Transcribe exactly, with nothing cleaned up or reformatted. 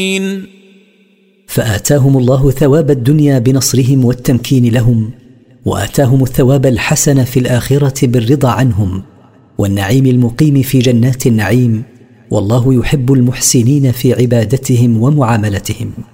فآتاهم الله ثواب الدنيا بنصرهم والتمكين لهم، وآتاهم الثواب الحسن في الآخرة بالرضا عنهم والنعيم المقيم في جنات النعيم، والله يحب المحسنين في عبادتهم ومعاملتهم.